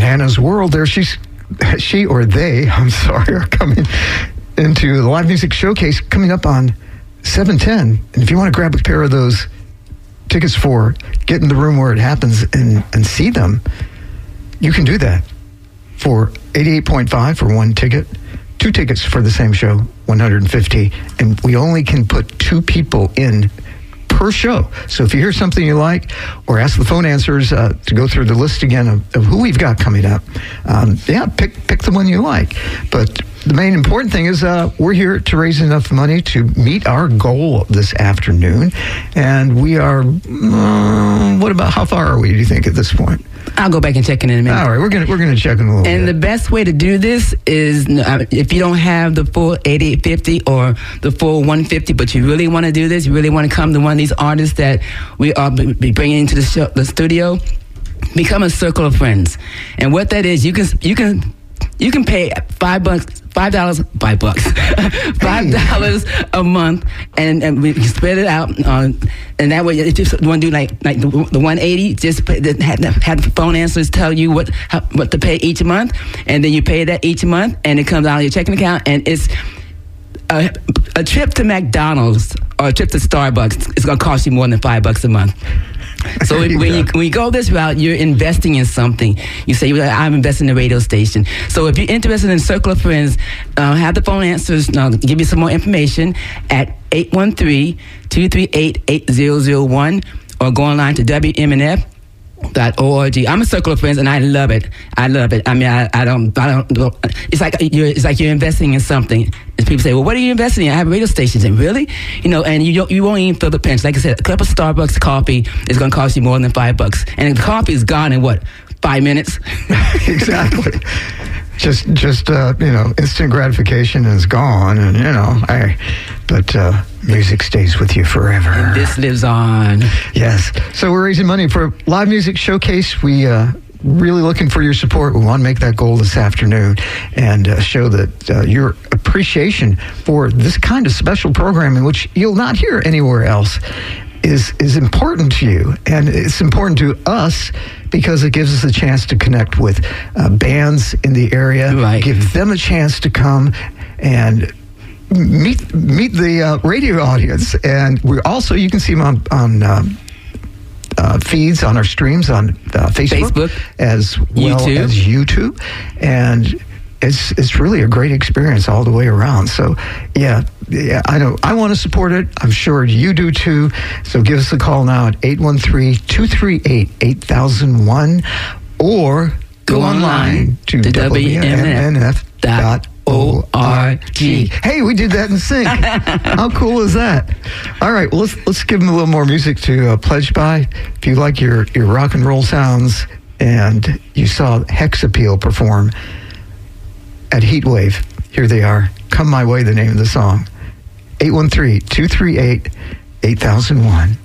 Hannah's World there. She or they, I'm sorry, are coming into the live music showcase coming up on 7/10. And if you want to grab a pair of those tickets for get in the room where it happens and see them, you can do that for $88.5 for one ticket. 2 tickets for the same show, $150. And we only can put 2 people in per show. So if you hear something you like, or ask the phone answers to go through the list again of who we've got coming up, pick the one you like. But the main important thing is we're here to raise enough money to meet our goal this afternoon. And we are, how far are we, do you think, at this point? I'll go back and check in a minute. All right, we're gonna check in a little bit. And the best way to do this is if you don't have the full $88.50 or the full $150, but you really want to do this, you really want to come to one of these artists that we are be bringing into the studio, become a circle of friends. And what that is, you can pay $5 a month, and we can spread it out. And that way, if you want to do like the 180, just have the phone answers tell you what to pay each month, and then you pay that each month, and it comes out of your checking account, and it's a trip to McDonald's or a trip to Starbucks. It's going to cost you more than $5 a month. So when you go this route, you're investing in something. You say, I'm investing in a radio station. So if you're interested in Circle of Friends, have the phone answers. Give you some more information at 813-238-8001 or go online to WMNF.org. I'm a Circle of Friends, and I love it. I mean, I don't. It's like you're investing in something. And people say, "Well, what are you investing in?" I have radio stations, and really, and you won't even feel the pinch. Like I said, a cup of Starbucks coffee is going to cost you more than $5, and the coffee is gone in 5 minutes? Exactly. Just instant gratification is gone, and but music stays with you forever. And this lives on. Yes. So we're raising money for live music showcase. We really looking for your support. We want to make that goal this afternoon and show that your appreciation for this kind of special programming, which you'll not hear anywhere else, is important to you. And it's important to us because it gives us a chance to connect with bands in the area, right. Give them a chance to come and meet the radio audience. And we also, you can see them on feeds on our streams on Facebook as well as YouTube, and it's really a great experience all the way around. So yeah, I know I want to support it. I'm sure you do too. So give us a call now at 813-238-8001 or go online to WMNF.org. Hey, we did that in sync. How cool is that? All right, well, let's give them a little more music to pledge by. If you like your rock and roll sounds and you saw Hex Appeal perform at Heatwave, here they are. Come My Way, the name of the song. 813-238-8001.